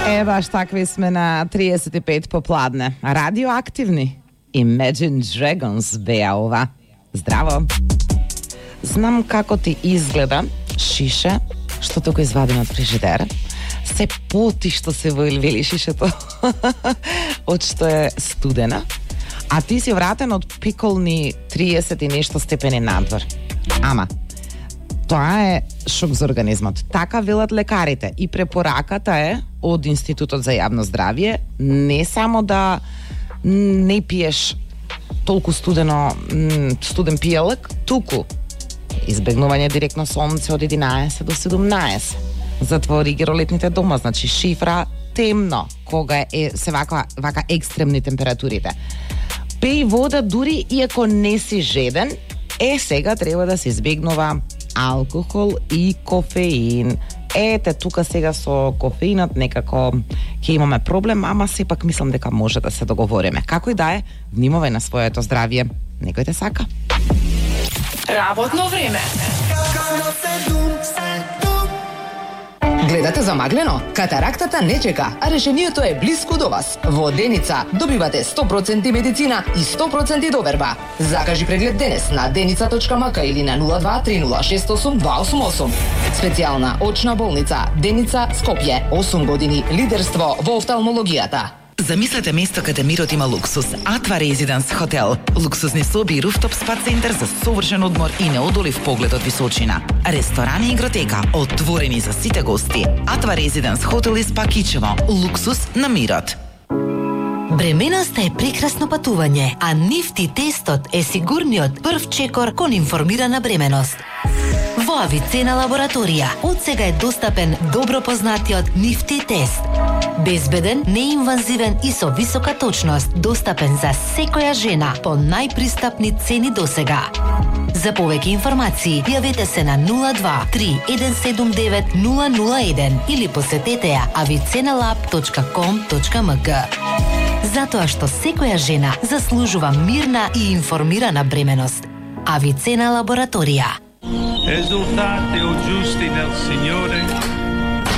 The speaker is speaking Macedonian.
Баш такви сме на 35 попладне. Радиоактивни. Imagine Dragons беа ова. Здраво. Знам како ти изгледа шише што току извадим од фрижидера. Се поти што се вели шишето од што е студена, а ти си вратен од пиколни 30 и нешто степени надвор. Ама тоа е шок за организмот. Така велат лекарите и препораката е од Институтот за јавно здравје не само да не пиеш толку студен пијалок, туку избегнување директно сонце од 11 до 17. Затвори ги ролетните дома, значи шифра темно, кога е се вака екстремни температурите. Пеј вода дури и ако не си жеден, сега треба да се избегнува алкохол и кофеин. Ете, тука сега со кофеинот некако ќе имаме проблем, ама сепак мислам дека може да се договориме. Како и да е, внимавај на своето здравје. Некој те сака. Работно време. Гледате замаглено? Катарактата не чека, а решението е близко до вас. Во Деница добивате 100% медицина и 100% доверба. Закажи преглед денес на denica.mk или на 0230682888. Специјална очна болница Деница Скопје. 8 години лидерство во офталмологијата. Замислете место каде мирот има луксус. Атва Резиденс Хотел. Луксузни соби и руфтоп спа центар за совршен одмор и неодолив поглед од височина. Ресторани и игротека отворени за сите гости. Атва Резиденс Хотел и спа Кичево. Луксус на мирот. Бременоста е прекрасно патување, а Нифти тестот е сигурниот прв чекор кон информирана бременост. Во Авицена лабораторија одсега е достапен добро познатиот Нифти тест. Безбеден, неинвазивен и со висока точност, достапен за секоја жена по најпристапни цени досега. За повеќе информации, јавете се на 023179 или посетете ја avicenalab.com.mk. Затоа што секоја жена заслужува мирна и информирана бременост. Авицена лабораторија. Esultate o giusti nel Signore,